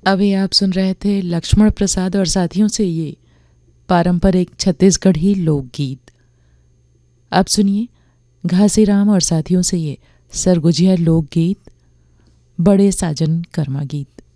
अभी आप सुन रहे थे लक्ष्मण प्रसाद और साथियों से ये पारंपरिक छत्तीसगढ़ी लोकगीत। अब सुनिए घासीराम और साथियों से ये सरगुजिया लोकगीत बड़े साजन कर्मा गीत।